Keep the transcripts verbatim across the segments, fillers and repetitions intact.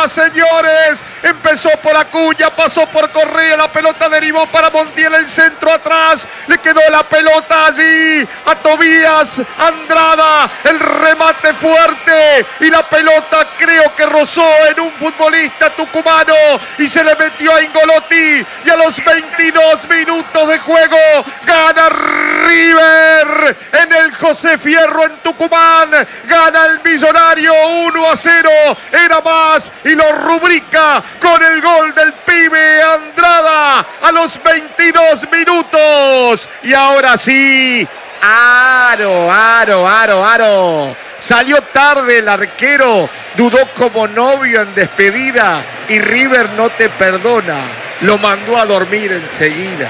más, señores. Empezó por Acuña, pasó por Correa, la pelota derivó para Montiel, el centro atrás. Le quedó la pelota allí a Tobías Andrada. El remate fuerte y la pelota creo que rozó en un futbolista tucumano y se le metió a Ingolotti. Y a los veintidós minutos de juego gana River en el José Fierro en Tucumán. Gana el Millonario uno a cero. Era más y lo rubrica con el gol del pibe Andrada a los veintidós minutos. Y ahora sí, aro, aro, aro, aro. Salió tarde el arquero, dudó como novio en despedida y River no te perdona. Lo mandó a dormir enseguida.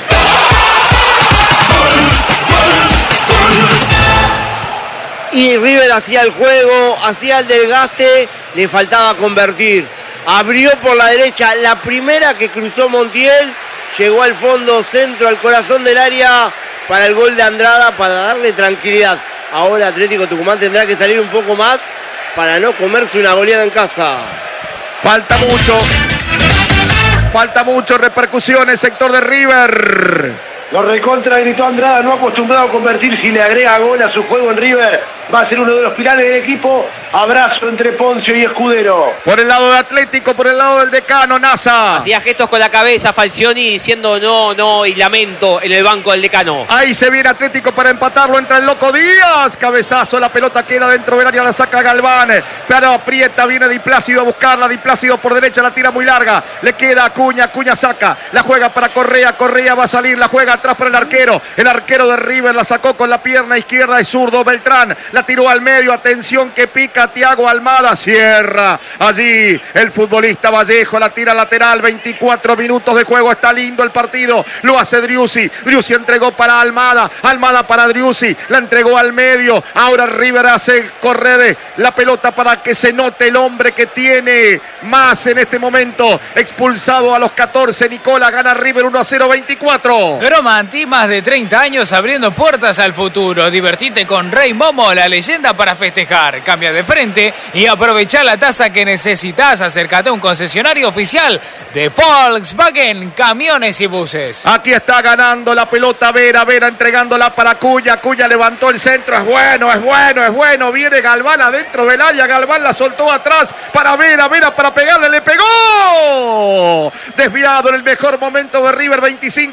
Y River hacía el juego, hacía el desgaste, le faltaba convertir. Abrió por la derecha, la primera que cruzó Montiel, llegó al fondo, centro, al corazón del área para el gol de Andrada, para darle tranquilidad. Ahora Atlético Tucumán tendrá que salir un poco más para no comerse una goleada en casa. Falta mucho, falta mucho, repercusiones, sector de River. Lo recontra gritó Andrada, no acostumbrado a convertir, si le agrega gol a su juego en River, va a ser uno de los pilares del equipo. Abrazo entre Poncio y Escudero. Por el lado de Atlético, por el lado del decano, Nasa. Hacía gestos con la cabeza Falcioni diciendo no, no y lamento en el banco del decano. Ahí se viene Atlético para empatarlo, entra el Loco Díaz. Cabezazo, la pelota queda dentro del área, la saca Galván. Pero aprieta, viene Di Plácido a buscarla. Di Plácido por derecha, la tira muy larga. Le queda a Acuña, Acuña saca. La juega para Correa, Correa va a salir, la juega atrás para el arquero. El arquero de River la sacó con la pierna izquierda, es zurdo Beltrán. La tiró al medio, atención que pica Thiago Almada, cierra allí el futbolista Vallejo, la tira lateral, veinticuatro minutos de juego, está lindo el partido, lo hace Driussi, Driussi entregó para Almada, Almada para Driussi, la entregó al medio, ahora River hace correr la pelota para que se note el hombre que tiene más en este momento, expulsado a los catorce, Nicola, gana River uno a cero, veinticuatro. Gromanti, más de treinta años abriendo puertas al futuro, divertite con Rey Momo, la leyenda para festejar. Cambia de frente y aprovecha la tasa que necesitas. Acércate a un concesionario oficial de Volkswagen, camiones y buses. Aquí está ganando la pelota Vera, Vera entregándola para Acuña. Acuña levantó el centro, es bueno, es bueno, es bueno. Viene Galván adentro del área, Galván la soltó atrás para Vera, Vera para pegarle, le pegó. Desviado en el mejor momento de River, veinticinco